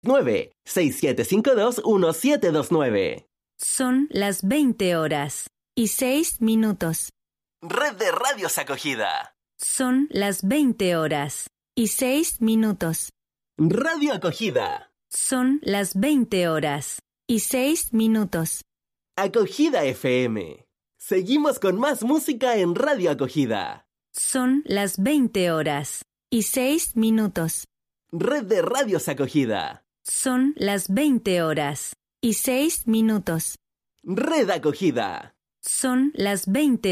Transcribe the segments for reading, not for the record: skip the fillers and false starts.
967521729. Son las 20:06. Red de Radios Acogida. Son las 20:06. Radio Acogida. Son las 20:06. Acogida FM. Seguimos con más música en Radio Acogida. Son las 20:06. Red de Radios Acogida. Son las 20:06. Red Acogida. Son las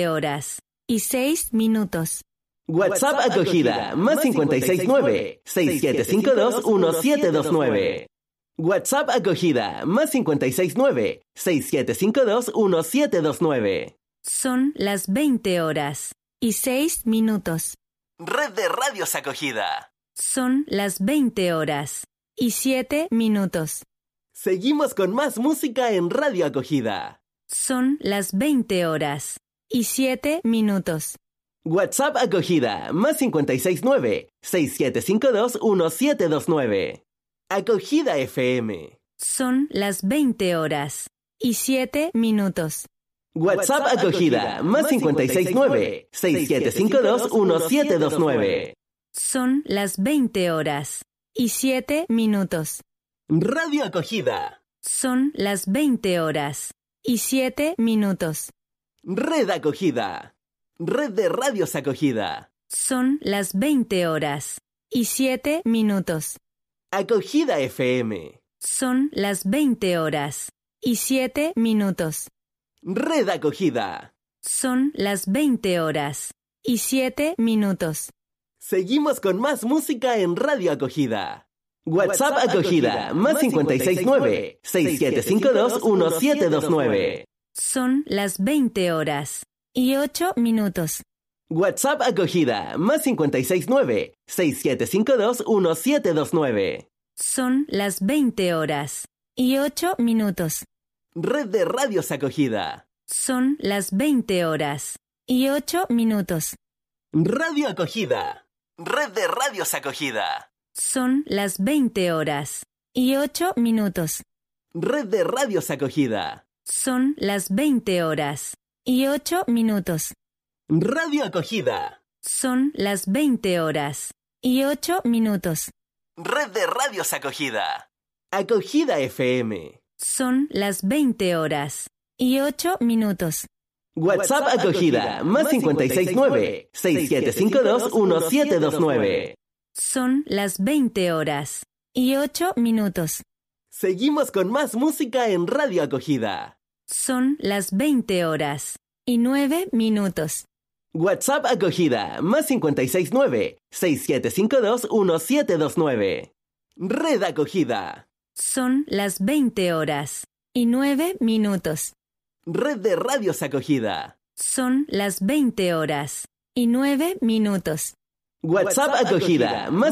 20:06. WhatsApp Acogida, más 569-6752-1729. WhatsApp Acogida, más 569-6752-1729. Son las 20:06. Red de Radios Acogida. Son las 20:07. Seguimos con más música en Radio Acogida. Son las 20:07. WhatsApp Acogida, más 569-6752-1729. Acogida FM. Son las 20:07. WhatsApp Acogida, más 569-6752-1729. Son las 20:07. Radio Acogida. Son las 20:07. Red Acogida. Red de Radios Acogida. Son las 20:07. Acogida FM. Son las 20:07. Red Acogida. Son las 20:07. Seguimos con más música en Radio Acogida. WhatsApp Acogida, más 569-6752-1729. Son las 20:08. WhatsApp Acogida, más 569-6752-1729. Son las 20:08. Red de Radios Acogida. Son las 20:08. Radio Acogida. Red de Radios Acogida. Son las 20:08. Red de Radios Acogida. Son las 20:08. Radio Acogida. Son las 20:08. Red de Radios Acogida. Acogida FM. Son las 20:08. WhatsApp Acogida, más 569-6752-1729. Son las 20:08. Seguimos con más música en Radio Acogida. Son las 20:09. WhatsApp Acogida, más 569-6752-1729. Red Acogida. Son las 20:09. Red de Radios Acogida. Son las 20:09. WhatsApp Acogida, más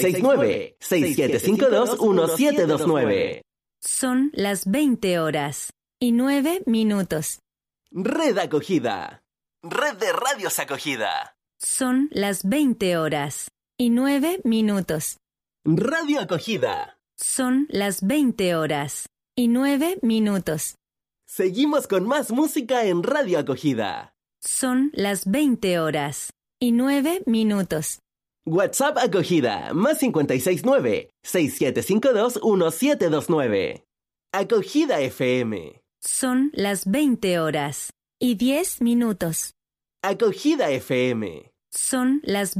569-6752-1729. Son las 20:09. Red Acogida. Red de Radios Acogida. Son las 20:09. Radio Acogida. Son las 20:09. Seguimos con más música en Radio Acogida. Son las 20:09. WhatsApp Acogida, más 569-6752-1729. Acogida FM. Son las 20:10. Acogida FM. Son las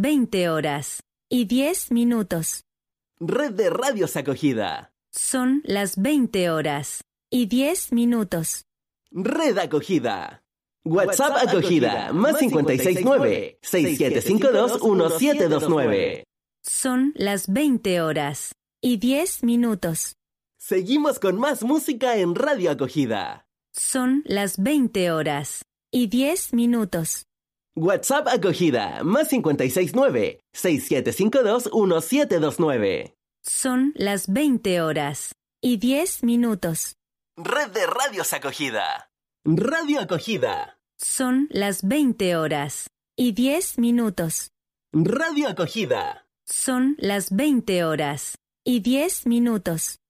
20:10. Red de Radios Acogida. Son las 20:10. Red Acogida. WhatsApp Acogida, más 569-6752-1729. Son las 20:10. Seguimos con más música en Radio Acogida. Son las 20:10. WhatsApp Acogida, más 569-6752-1729. Son las 20:10. Red de Radios Acogida. Radio Acogida. Son las 20:10. Radio Acogida. Son las 20:10. y 10 minutos.